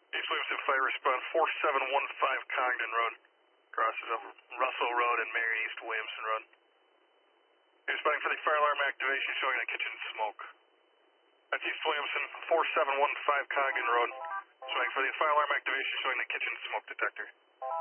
East Williamson Fire Response 4715 Congdon Road. Crosses over Russell Road and Mary East Williamson Road. Responding for the fire alarm activation showing the kitchen smoke. That's East Williamson 4715 Congdon Road. Responding for the fire alarm activation showing the kitchen smoke detector.